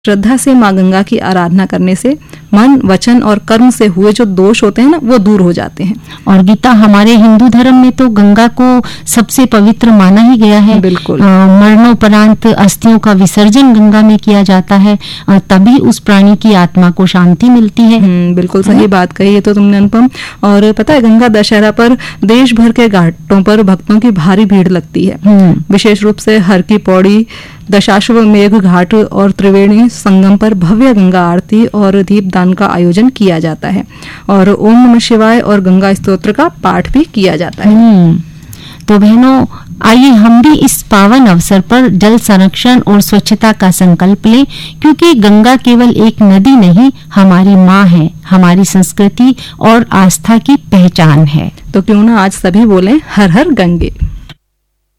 श्रद्धा से माँ गंगा की आराधना करने से मन, वचन और कर्म से हुए जो दोष होते हैं ना, वो दूर हो जाते हैं। और गीता, हमारे हिंदू धर्म में तो गंगा को सबसे पवित्र माना ही गया है। बिल्कुल। मरणोपरांत अस्थियों का विसर्जन गंगा में किया जाता है, तभी उस प्राणी की आत्मा को शांति मिलती है। बिल्कुल सही बात कही है तो तुमने अनुपम। और पता है, गंगा दशहरा पर देश भर के घाटों पर भक्तों की भारी भीड़ लगती है। विशेष रूप से हर की पौड़ी, दशाश्वमेध घाट और त्रिवेणी संगम पर भव्य गंगा आरती और दीपदान का आयोजन किया जाता है और ओम नमः शिवाय और गंगा स्तोत्र का पाठ भी किया जाता है। तो बहनों, आइए हम भी इस पावन अवसर पर जल संरक्षण और स्वच्छता का संकल्प लें, क्योंकि गंगा केवल एक नदी नहीं, हमारी माँ है, हमारी संस्कृति और आस्था की पहचान है। तो क्यों ना आज सभी बोलें हर हर गंगे।